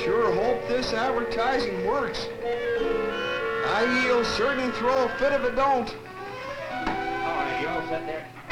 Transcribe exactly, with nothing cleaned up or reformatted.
sure hope this advertising works. I yield certain throw a fit if it don't. All right, you all set there?